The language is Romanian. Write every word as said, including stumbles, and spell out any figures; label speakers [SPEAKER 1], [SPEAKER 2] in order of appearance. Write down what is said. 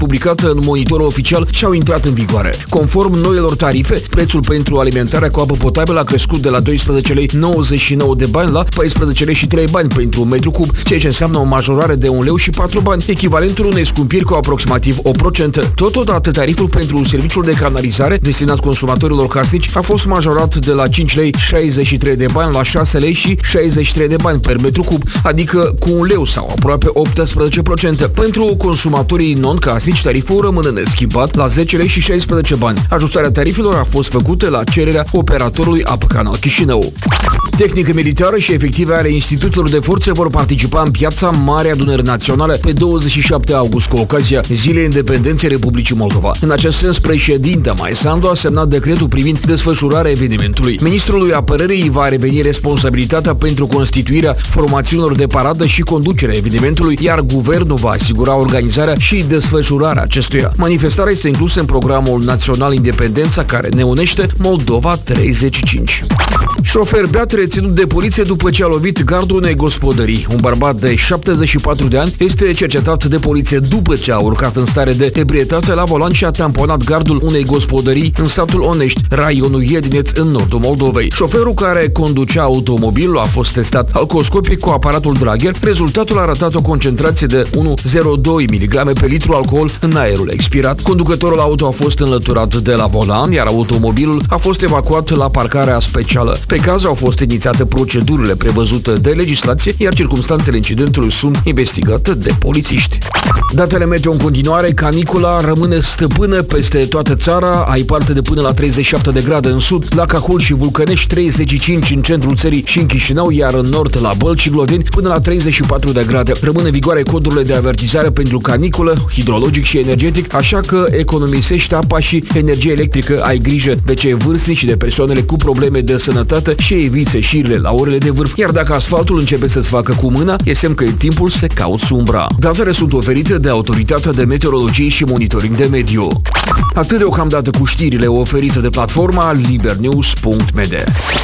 [SPEAKER 1] publicată în monitorul oficial și au intrat în vigoare. Conform noilor tarife, prețul pentru alimentarea cu apă potabilă a crescut de la doisprezece lei nouăzeci și nouă de bani la paisprezece lei și trei bani pentru un metru cub, ceea ce înseamnă o majorare de un leu și patru bani, echivalentul unei scumpiri cu aproximativ opt la sută. Totodată, tariful pentru serviciul de canalizare destinat consumatorilor casnici a fost majorat de la cinci lei șaizeci și trei de bani la șase lei și șaizeci și trei de bani per metru cub, adică cu un leu sau aproape optsprezece la sută. Pentru consumatorii non-casnici, tariful rămâne neschimbat la zece lei și șaisprezece bani. Ajustarea tarifelor a fost făcută la cererea operatorului Apă Canal Chișinău. Tehnică militară și efective ale institutelor de forțe vor participa în piața Marea Adunări Naționale pe douăzeci și șapte august cu ocazia Zilei Independenței Republicii Moldova. În acest sens, președinta Maia Sandu a semnat decretul privind desfășurarea evenimentului. Ministrului Apărării va reveni responsabilitatea pentru constituirea formațiunilor de paradă și conducerea evenimentului, iar guvernul va asigura organizarea și desfășurarea acestuia. Manifestarea este inclusă în programul național Independența, care ne unește Moldova treizeci și cinci. Șofer beat reținut de poliție după ce a lovit gardul unei gospodării. Un bărbat de șaptezeci și patru de ani este cercetat de poliție după ce a urcat în stare de ebrietate la volan și a tamponat gardul unei gospodării în satul Onești, raionul Iedineț, în nordul Moldovei. Șoferul care conducea automobilul a fost testat alcooscopic cu aparatul Drager. Rezultatul a arătat o concentrație de unu virgulă zero doi miligrame pe litru alcool în aerul expirat. Conducătorul auto a fost înlăturat de la volan, iar automobilul a fost evacuat la parcarea specială. Pe caz au fost inițiate procedurile prevăzute de legislație, iar circumstanțele incidentului sunt investigate de polițiști. Datele meteo în continuare: canicula rămâne stăpână peste toată țara, ai parte de până la treizeci și șapte de grade în sud, la Cahul și Vulcănești, treizeci și cinci în centrul țării și în Chișinău, iar în nord la Bălți și Glodeni până la treizeci și patru de grade. Rămân în vigoare codurile de avertizare pentru caniculă, hidrologic și energetic, așa că economisești apa și energie electrică, ai grijă de cei vârstnici și de persoanele cu probleme de sănătate și eviți ieșirile la orele de vârf, iar dacă asfaltul începe să-ți facă cu mâna, e semn că e timpul să cauți umbra. Datele sunt oferite de Autoritatea de Meteorologie și Monitoring de Mediu. Atât deocamdată cu știrile oferite de platforma libernews punct m d.